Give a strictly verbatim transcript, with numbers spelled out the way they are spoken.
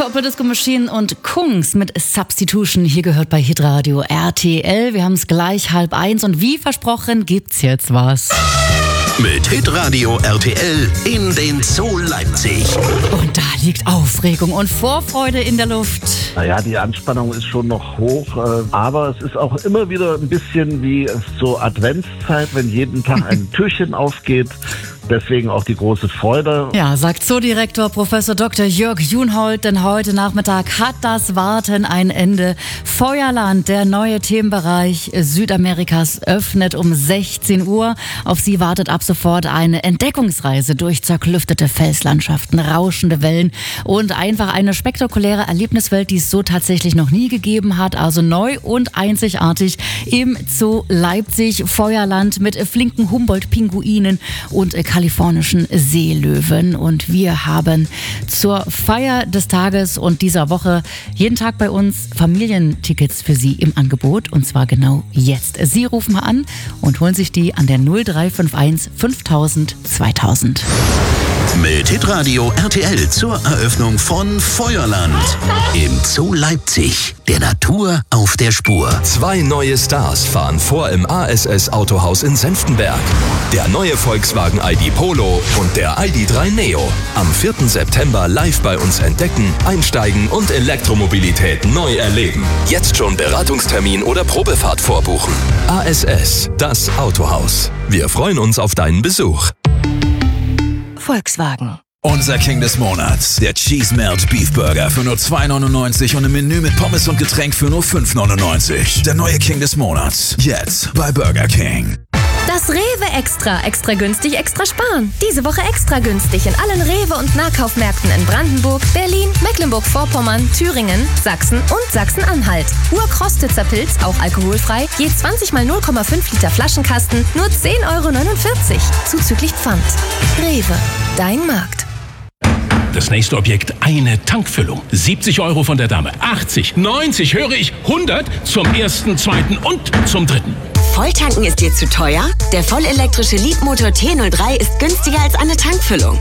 Purple Disco Machine und Kungs mit Substitution. Hier gehört bei Hitradio R T L. Wir haben es gleich halb eins und wie versprochen gibt's jetzt was. Mit Hitradio R T L in den Zoo Leipzig. Und da liegt Aufregung und Vorfreude in der Luft. Naja, die Anspannung ist schon noch hoch, aber es ist auch immer wieder ein bisschen wie so Adventszeit, wenn jeden Tag ein Türchen aufgeht. Deswegen auch die große Freude. Ja, sagt Zoodirektor Professor Doktor Jörg Junhold, denn heute Nachmittag hat das Warten ein Ende. Feuerland, der neue Themenbereich Südamerikas, öffnet um sechzehn Uhr. Auf Sie wartet ab sofort eine Entdeckungsreise durch zerklüftete Felslandschaften, rauschende Wellen und einfach eine spektakuläre Erlebniswelt, die es so tatsächlich noch nie gegeben hat. Also neu und einzigartig im Zoo Leipzig. Feuerland mit flinken Humboldt-Pinguinen und kalifornischen Seelöwen. Und wir haben zur Feier des Tages und dieser Woche jeden Tag bei uns Familientickets für Sie im Angebot. Und zwar genau jetzt. Sie rufen mal an und holen sich die an der null drei fünf eins fünftausend zweitausend. Mit Hitradio R T L zur Eröffnung von Feuerland im Zoo Leipzig. Der Natur auf der Spur. Zwei neue Stars fahren vor im A S S Autohaus in Senftenberg. Der neue Volkswagen I D Polo und der I D drei Neo. Am vierten September live bei uns entdecken, einsteigen und Elektromobilität neu erleben. Jetzt schon Beratungstermin oder Probefahrt vorbuchen. A S S, das Autohaus. Wir freuen uns auf deinen Besuch. Volkswagen. Unser King des Monats, der Cheese Melt Beef Burger für nur zwei neunundneunzig und ein Menü mit Pommes und Getränk für nur fünf neunundneunzig. Der neue King des Monats, jetzt bei Burger King. Das Rewe Extra. Extra günstig, extra sparen. Diese Woche extra günstig in allen Rewe- und Nahkaufmärkten in Brandenburg, Berlin, Mecklenburg-Vorpommern, Thüringen, Sachsen und Sachsen-Anhalt. Urkrostitzer Pilz, auch alkoholfrei, je zwanzig mal null Komma fünf Liter Flaschenkasten, nur zehn Euro neunundvierzig. Zuzüglich Pfand. Rewe, dein Markt. Das nächste Objekt, eine Tankfüllung. siebzig Euro von der Dame. achtzig, neunzig, höre ich, hundert zum ersten, zweiten und zum dritten. Volltanken ist dir zu teuer? Der vollelektrische Leapmotor T null drei ist günstiger als eine Tankfüllung.